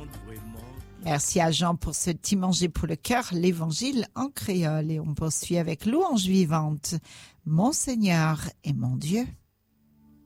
Merci à Jean pour ce petit manger pour le cœur, l'évangile en créole. Et on poursuit avec louange vivante. Mon Seigneur et mon Dieu.